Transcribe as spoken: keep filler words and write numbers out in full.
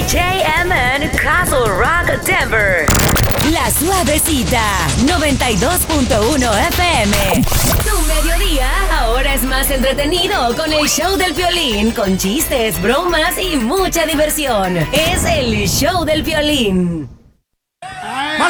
J M N Castle Rock Denver. La Suavecita, noventa y dos punto uno F M. Tu mediodía ahora es más entretenido con el show del Piolín, con chistes, bromas y mucha diversión. Es el show del Piolín.